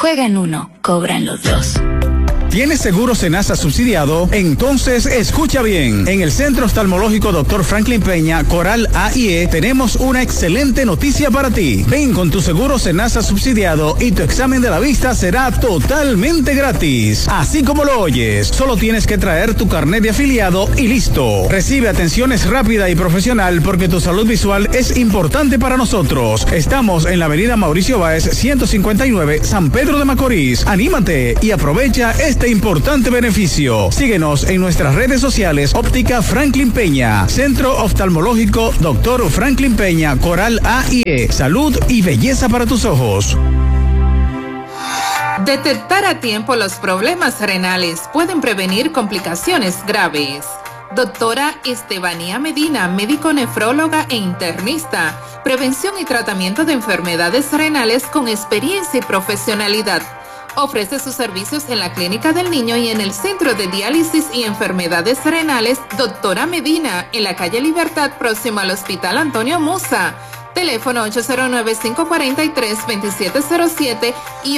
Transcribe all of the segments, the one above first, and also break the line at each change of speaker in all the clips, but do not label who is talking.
Juegan uno, cobran los dos.
¿Tienes seguro Senasa subsidiado? Entonces escucha bien. En el Centro Oftalmológico Dr. Franklin Peña, Coral AIE, tenemos una excelente noticia para ti. Ven con tu seguro Senasa subsidiado y tu examen de la vista será totalmente gratis. Así como lo oyes, solo tienes que traer tu carnet de afiliado y listo. Recibe atenciones rápida y profesional porque tu salud visual es importante para nosotros. Estamos en la avenida Mauricio Báez, 159, San Pedro de Macorís. Anímate y aprovecha este importante beneficio. Síguenos en nuestras redes sociales. Óptica Franklin Peña, Centro Oftalmológico Dr. Franklin Peña, Coral AIE. Salud y belleza para tus ojos.
Detectar a tiempo los problemas renales pueden prevenir complicaciones graves. Doctora Estebanía Medina, médico nefróloga e internista. Prevención y tratamiento de enfermedades renales con experiencia y profesionalidad. Ofrece sus servicios en la Clínica del Niño y en el Centro de Diálisis y Enfermedades Renales Doctora Medina, en la calle Libertad, próximo al Hospital Antonio Musa. Teléfono 809-543-2707 y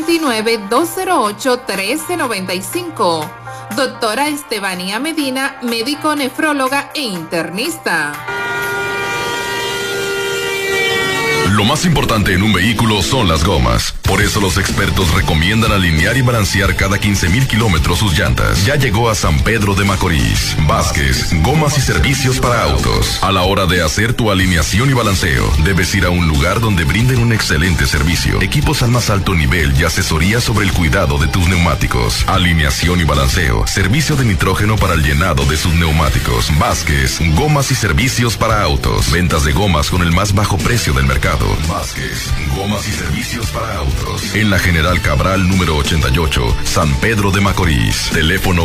829-208-1395. Doctora Estebanía Medina, médico nefróloga e internista.
Lo más importante en un vehículo son las gomas. Por eso los expertos recomiendan alinear y balancear cada 15,000 kilómetros sus llantas. Ya llegó a San Pedro de Macorís. Vázquez, Gomas y Servicios para Autos. A la hora de hacer tu alineación y balanceo, debes ir a un lugar donde brinden un excelente servicio. Equipos al más alto nivel y asesoría sobre el cuidado de tus neumáticos. Alineación y balanceo. Servicio de nitrógeno para el llenado de sus neumáticos. Vázquez, Gomas y Servicios para Autos. Ventas de gomas con el más bajo precio del mercado. Vázquez, Gomas y Servicios para Autos. En la General Cabral número 88, San Pedro de Macorís. Teléfono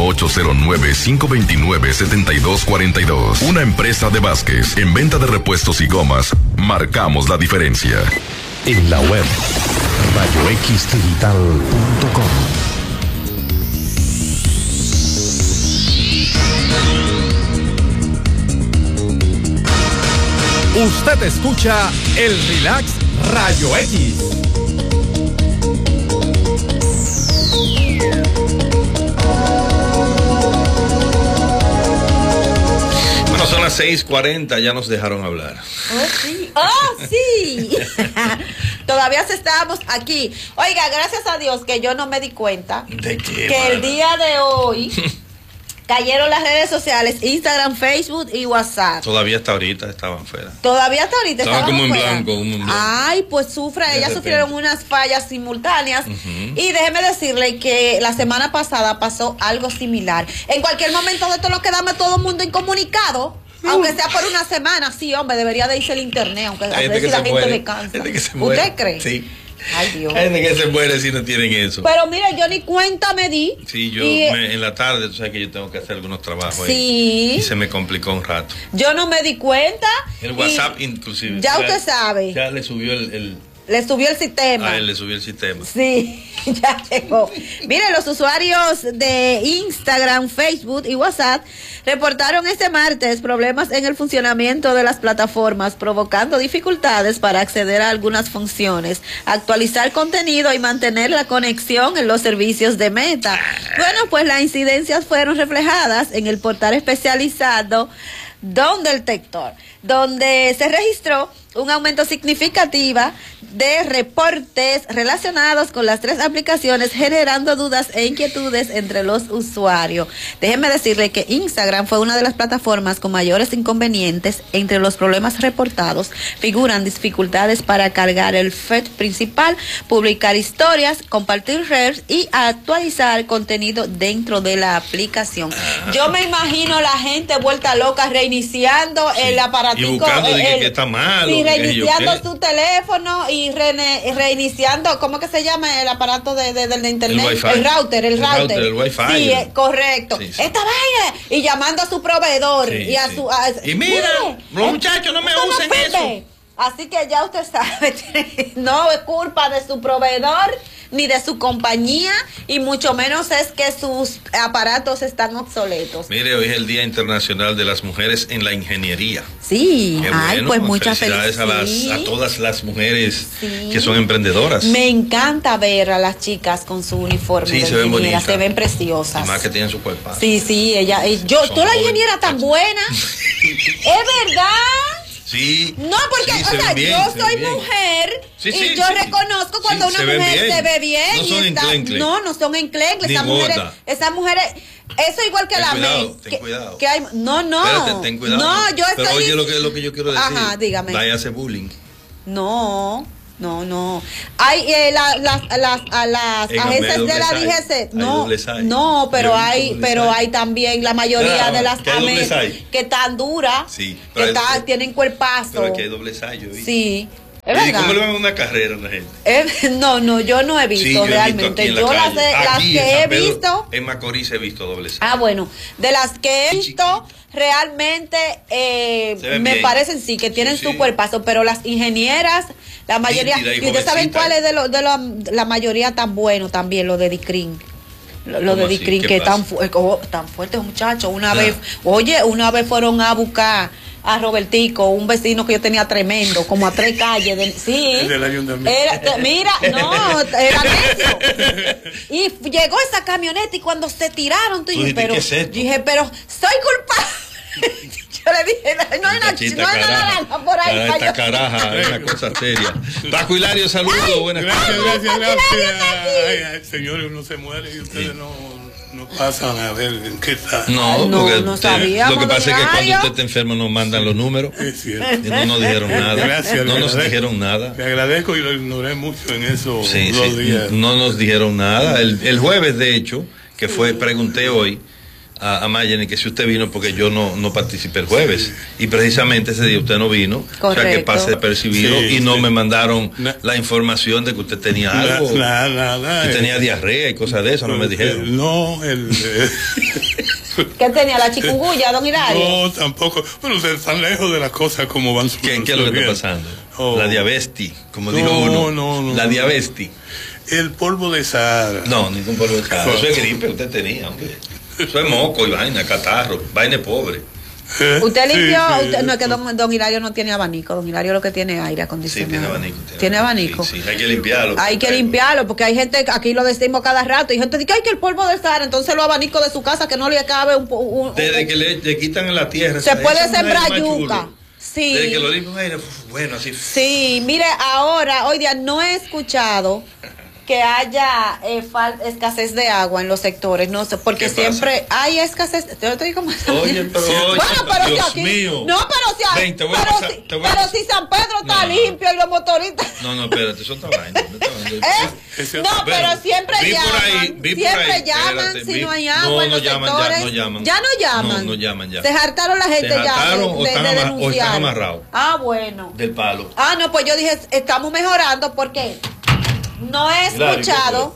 809-529-7242. Una empresa de Vázquez. En venta de repuestos y gomas, marcamos la diferencia.
En la web, rayoxdigital.com.
Usted escucha el Relax Rayo X.
Bueno, son las 6:40, ya nos dejaron hablar.
Oh, sí. ¡Oh, sí! Todavía estábamos aquí. Oiga, gracias a Dios que yo no me di cuenta
¿De qué,
que el día de hoy cayeron las redes sociales, Instagram, Facebook y WhatsApp.
Todavía hasta ahorita estaban fuera.
Todavía hasta ahorita
estaban como en
fuera.
blanco, como en blanco.
Ay, pues ellas sufrieron unas fallas simultáneas. Y déjeme decirle que la semana pasada pasó algo similar. En cualquier momento de esto nos quedamos todo el mundo incomunicado. Aunque sea por una semana, sí, hombre, debería de irse el internet, aunque a veces la gente descansa. ¿Usted cree?
Sí.
Ay, Dios.
Hay gente que se muere si no tienen eso.
Pero mire, yo ni cuenta me di.
Sí, en la tarde, tú sabes que yo tengo que hacer algunos trabajos
ahí.
Y se me complicó un rato.
Yo no me di cuenta.
El WhatsApp inclusive.
Ya usted sabe.
Ya le subió
le subió el sistema.
A él le subió el sistema.
Sí, ya llegó. Mire, los usuarios de Instagram, Facebook y WhatsApp reportaron este martes problemas en el funcionamiento de las plataformas, provocando dificultades para acceder a algunas funciones, actualizar contenido y mantener la conexión en los servicios de Meta. Bueno, pues las incidencias fueron reflejadas en el portal especializado Don Detector, donde se registró un aumento significativo de reportes relacionados con las 3 aplicaciones, generando dudas e inquietudes entre los usuarios. Déjenme decirle que Instagram fue una de las plataformas con mayores inconvenientes. Entre los problemas reportados figuran dificultades para cargar el feed principal, publicar historias, compartir reels y actualizar contenido dentro de la aplicación. Yo me imagino la gente vuelta loca reiniciando el aparatico.
Y buscando que está mal.
Sí, reiniciando su teléfono y reiniciando, ¿cómo que se llama el aparato de internet? El router.
El Wi-Fi.
Sí, correcto. Sí. Esta vaina. Y llamando a su proveedor.
Sí,
y a su...
y mira, los muchachos no me usen eso.
Así que ya usted sabe, no es culpa de su proveedor ni de su compañía, y mucho menos es que sus aparatos están obsoletos.
Mire, hoy es el Día Internacional de las Mujeres en la Ingeniería.
Sí,
Qué
ay,
bueno,
pues muchas
felicidades
felicidades.
a todas las mujeres que son emprendedoras.
Me encanta ver a las chicas con su uniforme
Sí,
de
se ven
ingeniera,
bonitas.
se ven preciosas.
Y más que tienen su cuerpo.
Sí, ella, yo,
Son
toda la
jóvenes.
ingeniera tan buena. ¿Es verdad?
Sí.
No, porque,
sí,
o
se
sea,
ven bien,
yo
se ven
soy
bien.
mujer
Sí,
y
sí,
yo
sí.
reconozco cuando
Sí,
una
se ven
mujer
bien.
se ve bien.
No
y
son
está,
enclenques.
no son enclenques.
Ni gorda.
Esas mujeres, eso igual que
Ten
la
cuidado,
MES.
ten cuidado.
Que hay, no.
Espérate, ten cuidado.
No, yo estoy.
Pero oye lo que yo quiero decir.
Ajá, dígame.
Vaya a hacer bullying.
No. Hay las agencias de la DGC. No, pero hay también la mayoría de las AMES que están duras,
Sí,
que tienen cuerpazo.
Pero aquí hay doble ensayo.
Sí. ¿Es
¿Y
verdad?
cómo le van a una carrera a la gente?
No, yo no he visto
Sí, yo he visto
realmente.
aquí en la
Yo las
calle.
que
Aquí
he
en San Pedro,
visto.
En Macorís he visto doble ensayo.
Ah, bueno, de las que he visto, realmente me
bien.
parecen sí, que tienen
Sí,
su
sí.
cuerpazo, pero las ingenieras, la mayoría,
Nítida y
y ustedes saben
jovencita.
cuál es de la mayoría tan bueno también, lo de Dicrin. Lo
¿Cómo
de
así?
Dicrin,
¿Qué
que
pasa?
tan fuertes muchachos. Una vez fueron a buscar a Robertico, un vecino que yo tenía tremendo, como a 3 calles. Sí.
El del ayuntamiento.
Mira, no, era necio. Y llegó esa camioneta y cuando se tiraron,
Tú dijiste, ¿qué es esto?
dije, pero soy culpable. Yo le dije, no hay una naranja por ahí.
Esta caraja es una cosa seria. Paco Hilario, saludos, buenas tardes.
Gracias. Ay, señores, uno se muere y ustedes no pasan a ver en qué está.
No,
no,
porque
no sabíamos,
lo que pasa es que
don
cuando
Hilario.
usted está enfermo nos mandan los números.
Es cierto.
Y no nos dijeron nada.
Gracias,
no
le
nos
agradezco.
dijeron nada.
Le agradezco y lo ignoré mucho en esos
Sí,
2 días.
no nos dijeron nada. El jueves, de hecho, que fue, pregunté hoy a Mayeni que si usted vino porque yo no participé el jueves. Y precisamente ese día usted no vino. O sea que pase percibido
Sí,
y no
sí.
me mandaron la información de que usted tenía algo.
Nada.
Que tenía diarrea y cosas de eso, no me dijeron.
No,
¿Qué tenía la chikungunya, don Hilario?
no, tampoco. Bueno, ustedes están lejos de las cosas como van
¿Qué es lo que está
sucediendo.
pasando?
Oh.
La diabesti, como
No,
dijo uno.
no.
La diabesti.
El polvo de Sahara.
No, ningún polvo de Sahara. Eso es gripe, usted tenía, hombre. Eso es moco y vaina, catarro, vaina pobre.
Usted limpió,
Sí.
no es que don Hilario no tiene abanico, don Hilario lo que tiene es aire
Sí,
acondicionado.
tiene abanico.
¿Tiene abanico?
Sí, hay que limpiarlo.
Hay que limpiarlo, porque hay gente, aquí lo decimos cada rato, y gente dice, ay, que el polvo del Sahara, entonces los abanicos de su casa que no le cabe
Desde que le quitan en la tierra.
se puede
ese es un aire
sembrar
más
yuca.
chulo.
Sí.
Desde que lo limpian, aire, bueno, así.
Sí, mire, ahora, hoy día no he escuchado que haya escasez de agua en los sectores, no sé, porque
¿Qué pasa?
siempre hay escasez. Yo estoy como
Oye, pero
bueno, pero
Dios
si aquí,
mío.
no, pero si,
Ven, te voy a
pero,
pasar,
si,
te voy a
pero
pasar.
si San Pedro está
No.
limpio y los motoristas.
No, espérate, eso está vaina.
No, pero siempre
vi por
llaman,
ahí, vi por
siempre
ahí,
llaman
espérate,
si
vi-
no hay agua en los sectores.
No llaman.
Ya no llaman.
No llaman ya.
Se hartaron la gente
Se
ya
hartaron o
de
están
denunciar.
amarrados.
Ah, bueno.
Del palo.
Ah, no, pues yo dije, estamos mejorando porque no he escuchado,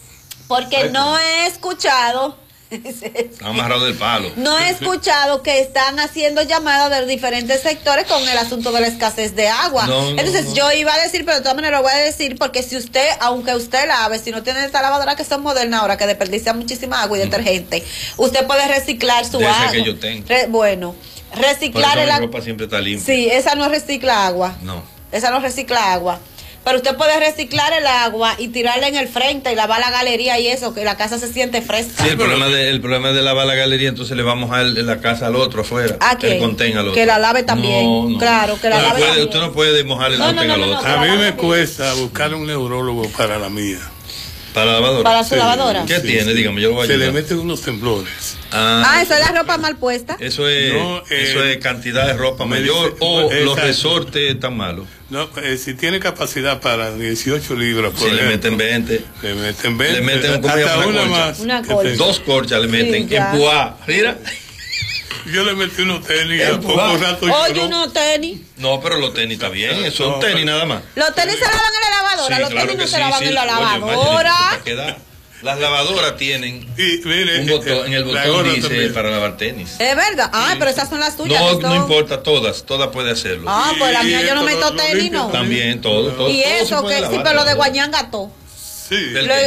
Están amarrados del palo.
no he escuchado que están haciendo llamadas de diferentes sectores con el asunto de la escasez de agua. Entonces yo iba a decir, pero de todas maneras lo voy a decir, porque si usted, aunque usted lave, si no tiene esta lavadora que son modernas ahora, que desperdicia muchísima agua y detergente, usted puede reciclar su
De esa
agua.
que yo tengo.
Bueno,
Por eso
reciclar el
mi
agua.
ropa siempre está limpia.
Sí, esa no recicla agua.
No.
Esa no recicla agua. Pero usted puede reciclar el agua y tirarla en el frente y lavar la galería y eso, que la casa se siente fresca.
Sí, el problema de lavar la galería, entonces le vamos a la casa al otro afuera.
¿A quién?
Que contenga al otro.
Que la lave también.
No.
Claro, que la lave también.
Usted no puede mojar el contenga al otro.
A mí me cuesta buscar un neurólogo para la mía.
¿Para la lavadora?
¿Para su lavadora?
¿Qué tiene? Dígame, yo lo voy a
Se le
ayudar.
meten unos temblores.
Ah, eso es la ropa mal puesta.
Eso es cantidad de ropa
me
mayor
dice-
o los
exacto.
resortes están malos.
No, si tiene capacidad para 18 libras, por
Si le
ejemplo,
meten 20.
le meten 20.
Le meten ¿cómo se
hasta
llama?
una
colcha.
más.
Una
que
colcha.
tengo.
2 corchas le meten.
ya.
Empuá. Mira.
Yo le metí unos tenis y al poco rato
Oye,
lloró.
unos tenis.
No, pero los tenis está bien. Son
No,
tenis nada más.
Los tenis se lavan en la lavadora.
Sí,
Los
claro
tenis no
que
se
sí,
lavan
sí.
en la
Oye,
lavadora.
imagínate, ¿qué da? Las lavadoras tienen
Y mire,
un botón, en el
la
botón
gorra
dice
también.
para lavar tenis.
Es verdad. Ah, pero esas son las tuyas.
No,
que son-
no importa, todas puede hacerlo.
Ah, pues la mía yo no
Y
meto
esto lo
tenis,
limpio
no.
También, todo
Y
se
eso,
puede
que sí,
lavar,
pero lo de
la lavadora.
Guañanga todo.
Sí.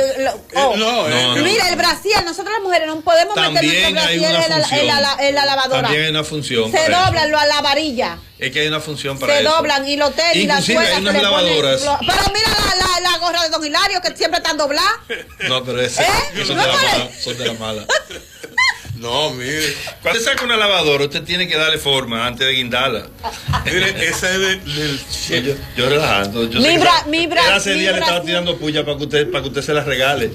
Mira, el brasier, nosotras las mujeres no podemos meter nuestro brasier en la lavadora.
También hay una función.
Se doblan a la varilla.
Es que hay una función para
se
eso.
Se doblan y los tenis, las
suelas. Hay unas lavadoras.
Pero mira la gorra de Don Hilario que siempre están dobladas.
No, pero ese son de la mala.
No, mire.
Cuando usted saca una lavadora, usted tiene que darle forma antes de guindarla.
Mire, ese es del...
Yo relajando. Yo hace días le estaba tirando puya para que usted se las regale.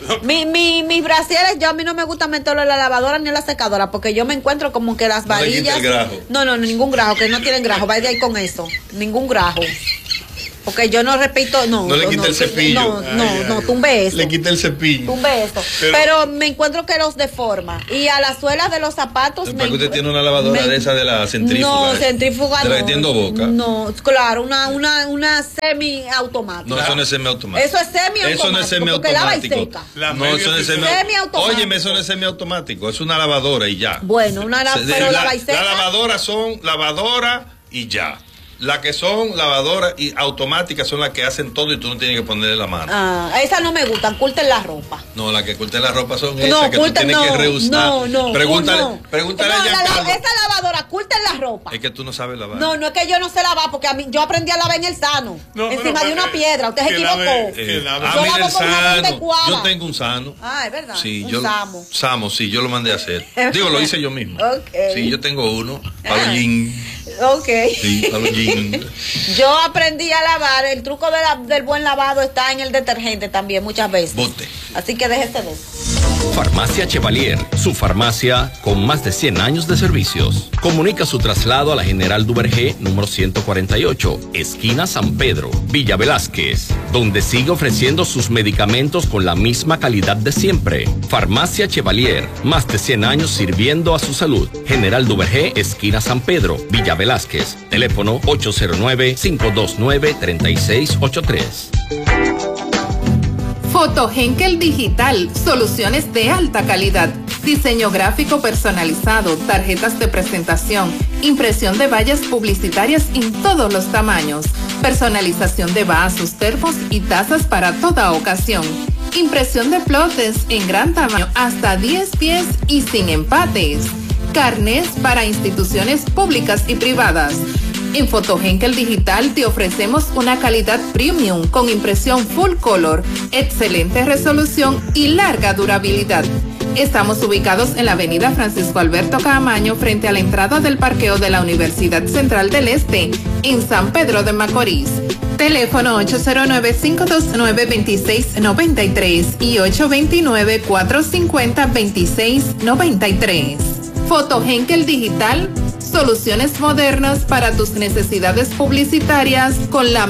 Mis brasieres, a mí no me gusta meterlo en la lavadora ni en la secadora, porque yo me encuentro como que las varillas...
No le quite el grajo.
No, ningún grajo, que no tienen grajo, vaya de ahí con eso. Ningún grajo. Porque yo no repito,
no le quite el cepillo.
No, tumbe eso.
Le quite el cepillo.
Tumbe eso. Pero me encuentro que los deforma. Y a las suelas de los zapatos.
¿Para que usted tiene una lavadora de esa de la centrífuga?
No, centrífuga
no. ¿De la que tiene boca?
No, claro, una semiautomática.
No, eso no es semiautomático.
Eso es semiautomático.
Eso no es semiautomático.
Lava y seca.
No, eso no es semiautomático. Óyeme, eso no es semiautomático. Es una lavadora y ya.
Bueno, pero lava y seca.
Las lavadoras son lavadora y ya. Las que son lavadoras y automáticas son las que hacen todo y tú no tienes que ponerle la mano.
Esas no me gustan, curten la ropa.
No, las que curten la ropa son esas que tú tienes que reusar. Pregúntale a Giancarlo.
Esa lavadora, curten la ropa.
Es que tú no sabes lavar.
No es que yo no sé lavar, porque yo aprendí a lavar en el Sano, encima de una piedra. Usted se equivocó.
Yo lavo con jabón de Cuava. Yo tengo un Sano.
Es verdad.
Sí,
Samo,
sí, yo lo mandé a hacer. Digo, lo hice yo mismo. Sí, yo tengo uno. Para los jeans. Sí, para los jeans.
Yo aprendí a lavar. El truco del buen lavado está en el detergente también muchas veces.
Bote.
Así que déjese de eso.
Farmacia Chevalier, su farmacia con más de 100 años de servicios. Comunica su traslado a la General Duvergé, número 148, esquina San Pedro, Villa Velázquez, donde sigue ofreciendo sus medicamentos con la misma calidad de siempre. Farmacia Chevalier, más de 100 años sirviendo a su salud. General Duvergé, esquina San Pedro, Villa Velázquez. Teléfono 809-529-3683.
Fotohenkel Digital, soluciones de alta calidad, diseño gráfico personalizado, tarjetas de presentación, impresión de vallas publicitarias en todos los tamaños, personalización de vasos, termos y tazas para toda ocasión, impresión de plotes en gran tamaño hasta 10 pies y sin empates, carnés para instituciones públicas y privadas. En Fotohenkel Digital te ofrecemos una calidad premium con impresión full color, excelente resolución y larga durabilidad. Estamos ubicados en la avenida Francisco Alberto Caamaño frente a la entrada del parqueo de la Universidad Central del Este en San Pedro de Macorís. Teléfono 809-529-2693 y 829-450-2693. Fotohenkel Digital, soluciones modernas para tus necesidades publicitarias con la